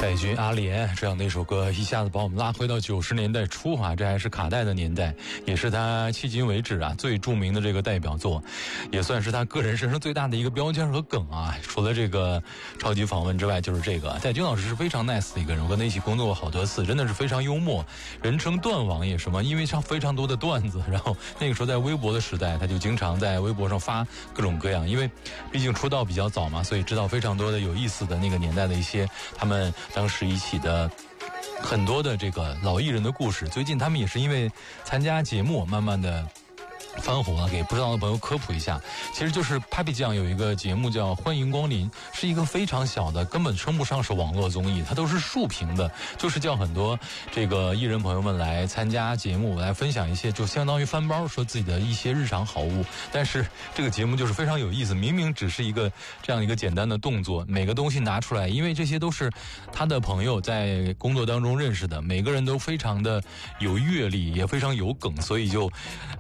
戴军阿莲这样的一首歌，一下子把我们拉回到90年代初啊，这还是卡带的年代，也是他迄今为止啊最著名的这个代表作，也算是他个人身上最大的一个标签和梗啊。除了这个超级访问之外，就是这个戴军老师是非常 nice 的一个人，我跟他一起工作过好多次，真的是非常幽默，人称段王爷什么，因为上非常多的段子，然后那个时候在微博的时代，他就经常在微博上发各种各样，因为毕竟出道比较早嘛，所以知道非常多的有意思的那个年代的一些他们当时一起的很多的这个老艺人的故事。最近他们也是因为参加节目慢慢的翻红了，给不知道的朋友科普一下，其实就是 Papi 酱有一个节目叫欢迎光临，是一个非常小的，根本称不上是网络综艺，它都是竖屏的，就是叫很多这个艺人朋友们来参加节目，来分享一些就相当于翻包，说自己的一些日常好物。但是这个节目就是非常有意思，明明只是一个这样一个简单的动作，每个东西拿出来，因为这些都是他的朋友在工作当中认识的，每个人都非常的有阅历，也非常有梗，所以就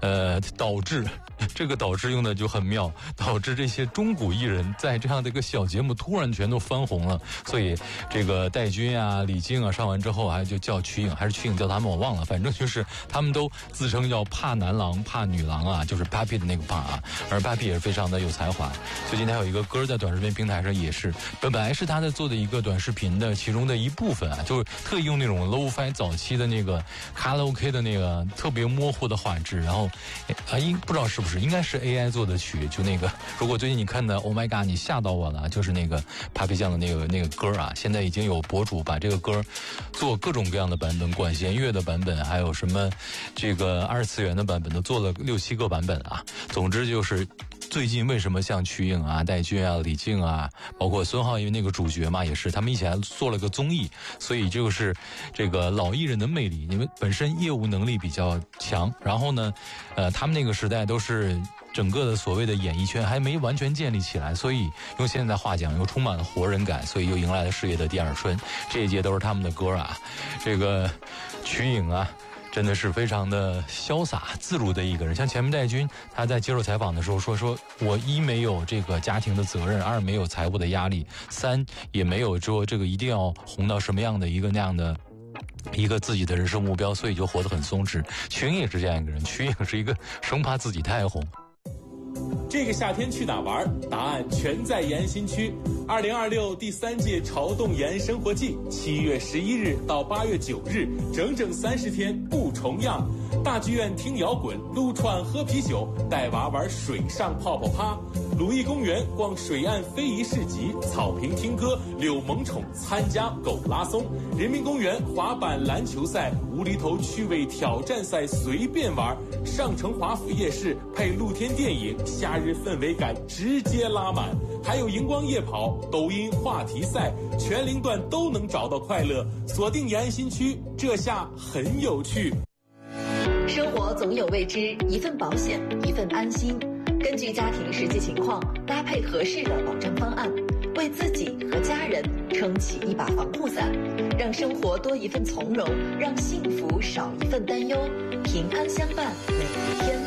导致用的就很妙，导致这些中古艺人在这样的一个小节目突然全都翻红了。所以这个戴军啊、李菁啊上完之后，还就叫瞿颖，还是瞿颖叫他们我忘了，反正就是他们都自称叫怕男郎怕女郎啊，就是 Papi 的那个怕啊。而 Papi 也是非常的有才华，最近他有一个歌在短视频平台上也是本来是他在做的一个短视频的其中的一部分啊，就是特意用那种 low-fi 早期的那个卡拉 OK 的那个特别模糊的画质，然后不知道是不是应该是 AI 做的曲，就那个如果最近你看的 Oh My God 你吓到我了，就是那个 Papi 酱的那个歌啊，现在已经有博主把这个歌做各种各样的版本，管弦乐的版本，还有什么这个二次元的版本，都做了6-7个版本啊。总之就是最近为什么像瞿颖啊、戴军啊、李菁啊，包括孙浩，因为那个主角嘛，也是他们一起来做了个综艺，所以就是这个老艺人的魅力，因为本身业务能力比较强，然后呢，他们那个时代都是整个的所谓的演艺圈还没完全建立起来，所以用现在话讲又充满了活人感，所以又迎来了事业的第二春。这一届都是他们的歌啊，这个瞿颖啊真的是非常的潇洒自如的一个人。像前面戴军他在接受采访的时候说我一没有这个家庭的责任，二没有财务的压力，三也没有说这个一定要红到什么样的一个那样的一个自己的人生目标，所以就活得很松弛。瞿颖也是这样一个人，瞿颖是一个生怕自己太红。 这个夏天去哪玩？答案全在延新区。2026第3届潮动延生活季，7月11日到8月9日，整整30天不重样。大剧院听摇滚，撸串喝啤酒，带娃玩水上泡泡趴。鲁艺公园逛水岸非遗市集，草坪听歌，遛萌宠，参加狗拉松。人民公园滑板篮球赛，无厘头趣味挑战赛随便玩。上城华府夜市配露天电影，夏日氛围感直接拉满。还有荧光夜跑、抖音话题赛，全龄段都能找到快乐。锁定延安新区，这下很有趣。 生活总有未知，一份保险，一份安心。根据家庭实际情况，搭配合适的保障方案，为自己和家人撑起一把防护伞，让生活多一份从容，让幸福少一份担忧，平安相伴每一天。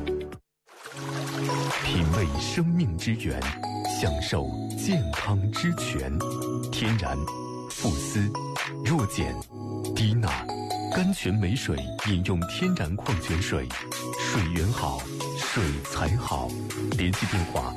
品味生命之源，享受健康之泉。天然、富斯、弱碱、低钠、甘泉美水，饮用天然矿泉水，水源好，水才好。联系电话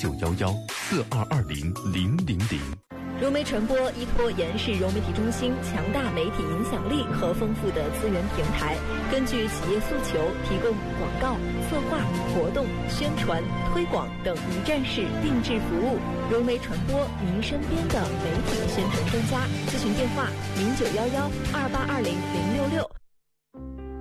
0911422000。 融媒传播依托延世融媒体中心强大媒体影响力和丰富的资源平台，根据企业诉求提供广告、策划、活动、宣传、推广等一站式定制服务。融媒传播，您身边的媒体宣传专家。咨询电话091128200066。